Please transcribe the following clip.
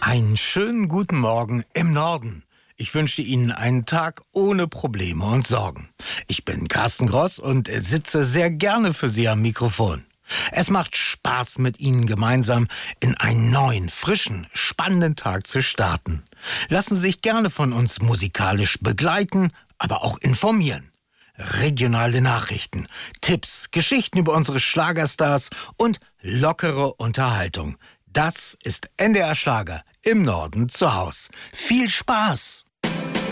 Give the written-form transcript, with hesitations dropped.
Einen schönen guten Morgen im Norden. Ich wünsche Ihnen einen Tag ohne Probleme und Sorgen. Ich bin Carsten Gross und sitze sehr gerne für Sie am Mikrofon. Es macht Spaß, mit Ihnen gemeinsam in einen neuen, frischen, spannenden Tag zu starten. Lassen Sie sich gerne von uns musikalisch begleiten, aber auch informieren. Regionale Nachrichten, Tipps, Geschichten über unsere Schlagerstars und lockere Unterhaltung. Das ist NDR Schlager im Norden zu Haus. Viel Spaß!